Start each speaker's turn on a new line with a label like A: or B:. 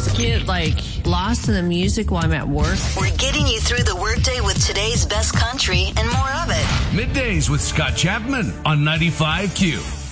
A: just get, lost in the music while I'm at work.
B: We're getting you through the workday with today's best country and more of it.
C: Middays with Scott Chapman on 95Q.